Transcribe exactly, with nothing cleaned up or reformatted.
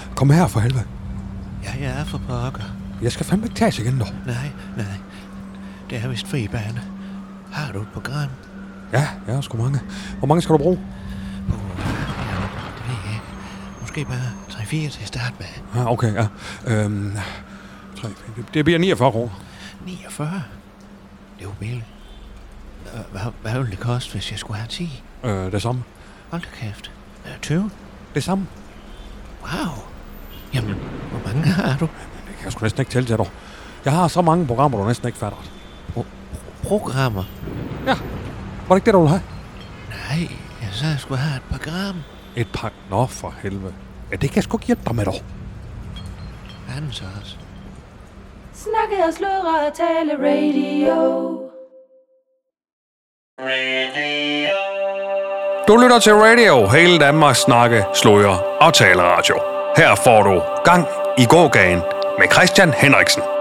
Kom her for helvede. Ja, jeg er for pokker. Jeg skal fandme ikke tages igen, dog. Nej, nej. Det er vist fri bane. Har du et program? Ja, jeg har sgu mange. Hvor mange skal du bruge? Oh, ja, det ved jeg ikke. Måske bare tre fire til at starte med. Ja, okay, ja. Øhm, tre, det bliver niogfyrre kroner. niogfyrre? Det er jo billigt. Hvad, hvad ville det koste, hvis jeg skulle have ti? Øh, det samme. Hold da kæft. tyve? Det samme. Wow. Jamen, hvor mange har du? Det kan jeg sgu næsten ikke tælle til dig. Jeg har så mange programmer, du næsten ikke fatter det. Pro- programmer? Ja. Var det ikke det, du ville have? Nej, jeg så jeg skulle have et program. Et par... Nå, for helvede. Ja, det kan jeg sgu ikke hjælpe dig med, dog. Hvad er den så også? Snakke og sludre og tale radio. Radio. Du lytter til radio. Hele Danmarks snakke, sludre og tale radio. Her får du gang i gågaden med Christian Henriksen.